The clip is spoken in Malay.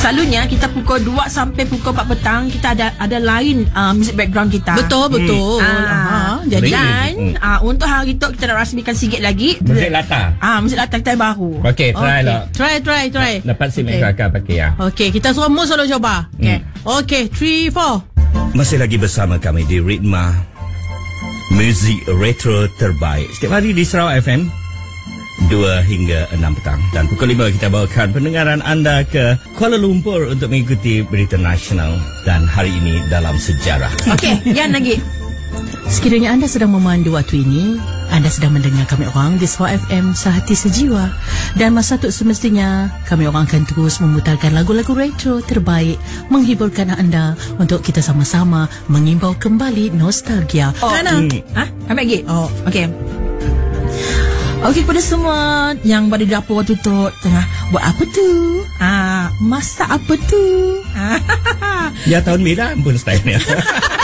Selalunya kita pukul 2 sampai pukul 4 petang kita ada lain music background kita. Betul. Jadi untuk hari tu kita nak rasmikan sikit lagi Musik latar. musik latar kita baru. Okey, try lah. Try. Dapat si Melaka pakai ya. Okey, kita suruh Mus selalu coba. Okey, 3, 4. Masih lagi bersama kami di Ritma Muzik Retro Terbaik setiap hari di Sarawak FM 2 hingga 6 petang. Dan pukul 5 kita bawakan pendengaran anda ke Kuala Lumpur untuk mengikuti berita nasional dan hari ini dalam sejarah. Okey, Yan lagi. Sekiranya anda sedang memandu waktu ini, anda sedang mendengar kami orang di Sarawak FM Sehati Sejiwa. Dan masa tu semestinya kami orang akan terus memutarkan lagu-lagu retro terbaik, menghiburkan anda untuk kita sama-sama mengimbau kembali nostalgia. Ambil lagi. Okey. Okey, kepada semua yang berada di dapur waktu tu tengah buat apa tu? Masak apa tu? Ya tahun merah pun style ni.